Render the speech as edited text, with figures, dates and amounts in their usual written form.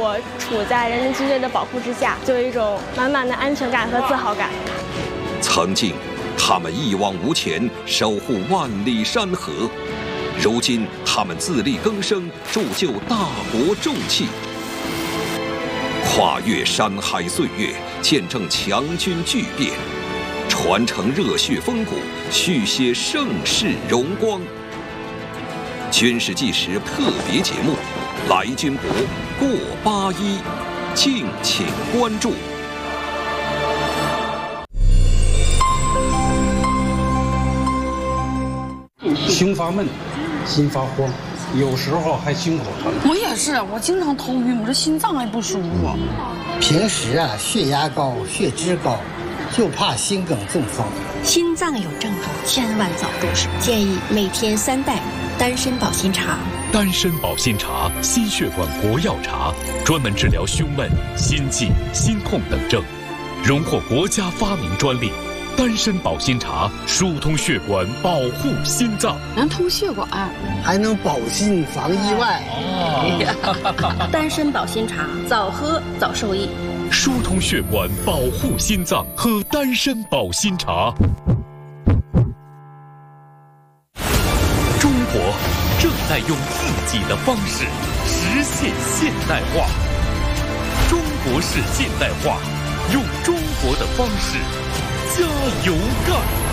我处在人民军队的保护之下，就有一种满满的安全感和自豪感。 曾经，他们一往无前，守护万里山河；如今，他们自力更生，铸就大国重器。跨越山海岁月，见证强军巨变，传承热血风骨，续写盛世荣光。军事纪实特别节目《来军博过81》，敬请关注。 胸发闷，心发慌，有时候还胸口疼。 我也是，我经常头晕，我这心脏还不舒服。 平时啊，血压高，血脂高，就怕心梗中风。 心脏有症状，千万早重视。建议每天3袋丹参保心茶。 丹参保心茶，心血管国药茶，专门治疗胸闷、心悸、心痛等症，荣获国家发明专利。丹参保心茶疏通血管，保护心脏， 能通血管， 还能保心防意外。 丹参保心茶，早喝早受益。 疏通血管，保护心脏，喝丹参保心茶。中国正在用自己的方式实现现代化。中国式现代化，用中国的方式加油干！